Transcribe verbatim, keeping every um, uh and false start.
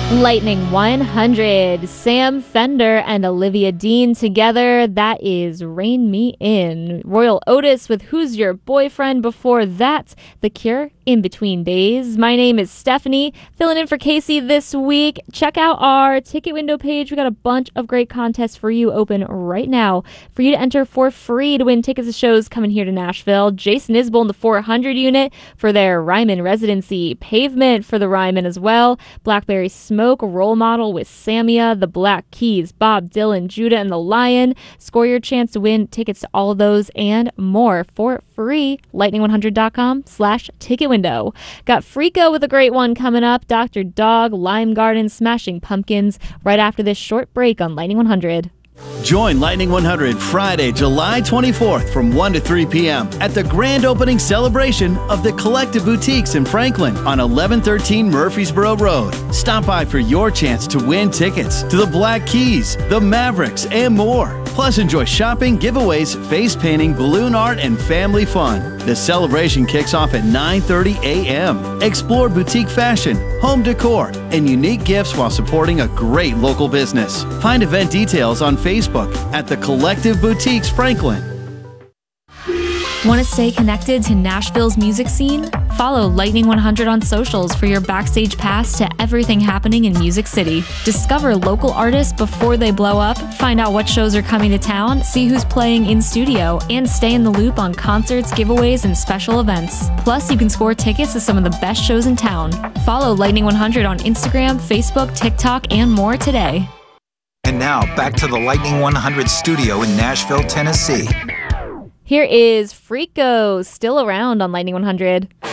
Lightning one hundred, Sam Fender and Olivia Dean together. That is Rein Me In. Royal Otis with Who's Your Boyfriend? Before that, The Cure, In Between Days. My name is Stephanie, filling in for Casey this week. Check out our ticket window page. We got a bunch of great contests for you open right now for you to enter for free to win tickets to shows coming here to Nashville. Jason Isbell in the four hundred unit for their Ryman residency. Pavement for the Ryman as well. Blackberry Smoke, Role Model with Samia, The Black Keys, Bob Dylan, Judah and the Lion. Score your chance to win tickets to all of those and more for free. lightning one hundred dot com slash ticket window. Got Freako with a great one coming up. Doctor Dog, Lime Garden, Smashing Pumpkins right after this short break on Lightning one hundred. Join Lightning one hundred Friday, July twenty-fourth from one to three p.m. at the grand opening celebration of the Collective Boutiques in Franklin on eleven thirteen Murfreesboro Road. Stop by for your chance to win tickets to the Black Keys, the Mavericks, and more. Plus, enjoy shopping, giveaways, face painting, balloon art, and family fun. The celebration kicks off at nine thirty a.m. Explore boutique fashion, home decor, and unique gifts while supporting a great local business. Find event details on Facebook at the Collective Boutiques Franklin. Want to stay connected to Nashville's music scene? Follow Lightning one hundred on socials for your backstage pass to everything happening in Music City. Discover local artists before they blow up, find out what shows are coming to town, see who's playing in studio, and stay in the loop on concerts, giveaways, and special events. Plus, you can score tickets to some of the best shows in town. Follow Lightning one hundred on Instagram, Facebook, TikTok, and more today. And now, back to the Lightning one hundred studio in Nashville, Tennessee. Here is Freako, still around on Lightning one hundred.